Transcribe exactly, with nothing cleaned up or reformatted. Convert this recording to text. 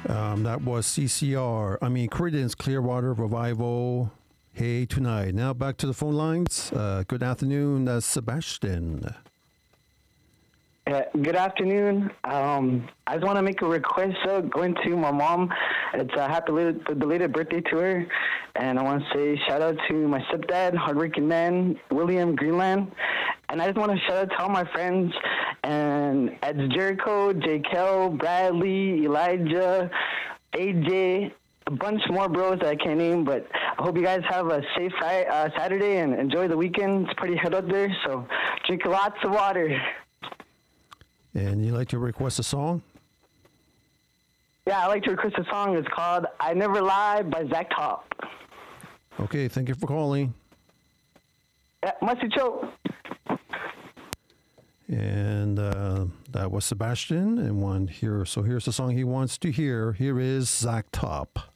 Um, that was C C R. I mean, Creedence Clearwater Revival. Hey Tonight. Now back to the phone lines. Uh, good afternoon, uh, Sebastian. Uh, good afternoon. Um, I just want to make a request uh, going to my mom. It's a happy belated, belated birthday to her. And I want to say shout out to my stepdad, hardworking man, William Greenland. And I just want to shout out to all my friends. And it's Jericho, J. Kel, Bradley, Elijah, A J, a bunch more bros that I can't name. But I hope you guys have a safe uh, Saturday and enjoy the weekend. It's pretty hot out there, so drink lots of water. And you like to request a song? Yeah, I like to request a song. It's called I Never Lie by Zach Top. Okay, thank you for calling. Yeah, Musty Choke. And uh, that was Sebastian and one here. So here's the song he wants to hear. Here is Zach Top.